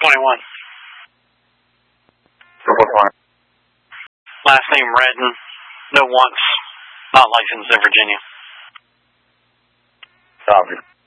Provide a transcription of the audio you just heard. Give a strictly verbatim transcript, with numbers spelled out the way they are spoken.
twenty-one. Report one. Last name Redden. No wants. Not licensed in Virginia. Copy.